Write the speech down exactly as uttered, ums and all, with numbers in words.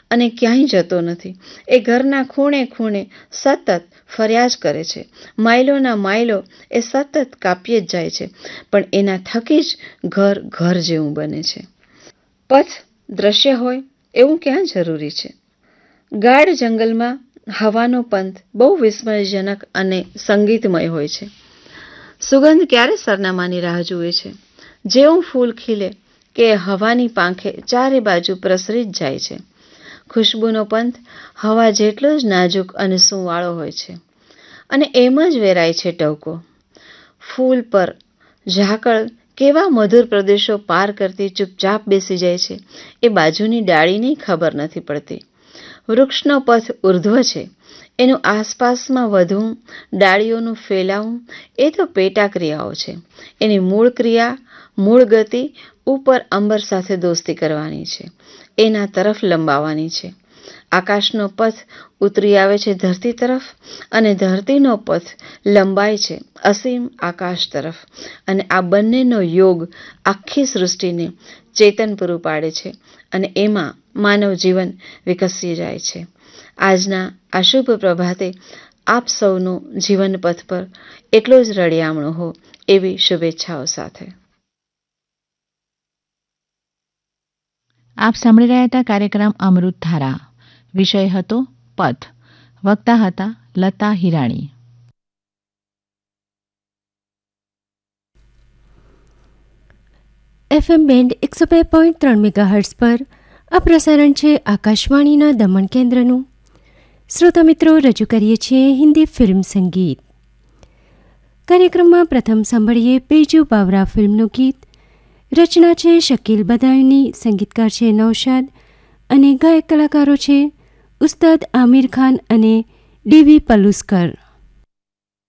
અને ક્યાંય જતો નથી. એ ઘરના ખૂણે ખૂણે સતત ફર્યા જ કરે છે. માઇલોના માઇલો એ સતત કાપ્યે જ જાય છે, પણ એના થકી જ ઘર ઘર જેવું બને છે. પથ દ્રશ્ય હોય એવું ક્યાં જરૂરી છે? ગાઢ જંગલમાં હવાનો પંથ બહુ વિસ્મયજનક અને સંગીતમય હોય છે. સુગંધ ક્યારે સરનામાની રાહ જુએ છે? જેવું ફૂલ ખીલે કે હવાની પાંખે ચારે બાજુ પ્રસરી જ જાય છે. ખુશ્બુનો પંથ હવા જેટલો જ નાજુક અને સુંવાળો હોય છે, અને એમ જ વેરાય છે ટહુકો. ફૂલ પર ઝાકળ કેવા મધુર પ્રદેશો પાર કરતી ચૂપચાપ બેસી જાય છે, એ બાજુની ડાળીની ખબર નથી પડતી. વૃક્ષનો પથ ઉર્ધ્વ છે, એનું આસપાસમાં વધવું, ડાળીઓનું ફેલાવું એ તો પેટા ક્રિયાઓ છે. એની મૂળ ક્રિયા, મૂળ ગતિ ઉપર અંબર સાથે દોસ્તી કરવાની છે, એના તરફ લંબાવાની છે. આકાશનો પથ ઉતરી આવે છે ધરતી તરફ, અને ધરતીનો પથ લંબાય છે અસીમ આકાશ તરફ, અને આ બંનેનો યોગ આખી સૃષ્ટિને ચેતન પૂરું પાડે છે, અને એમાં માનવ જીવન વિકસી જાય છે. આજના આ શુભ પ્રભાતે આપ સૌનું જીવન પથ પર એટલો જ રળિયામણું હો, એવી શુભેચ્છાઓ સાથે. આપ સાંભળી રહ્યા હતા કાર્યક્રમ અમૃત ધારા. વિષય હતો પથ. વક્તા હતા લતા હિરાણી. એફએમ બેન્ડ એકસો બે પોઈન્ટ ત્રણ મેગાહર્ટ્ઝ પર આ પ્રસારણ છે આકાશવાણીના દમણ કેન્દ્રનું. શ્રોતા મિત્રો, રજૂ કરીએ છીએ હિન્દી ફિલ્મ સંગીત. કાર્યક્રમમાં પ્રથમ સાંભળીએ બેજુ બાવરા ફિલ્મનું ગીત. રચના છે શકીલ બદાયુની, સંગીતકાર છે નૌશાદ, અને ગાયક કલાકારો છે ઉસ્તાદ આમિર ખાન અને ડીવી પલુસ્કર.